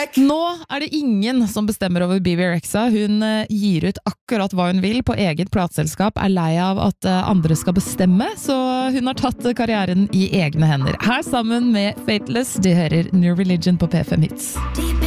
Nå det ingen som bestemmer over Bebe Rexha. Hun gir ut akkurat hva hun vil på eget plateselskap, lei av at andre skal bestemme, så hun har tatt karrieren i egne hender. Her sammen med Fateless, de hører New Religion på P5 Hits.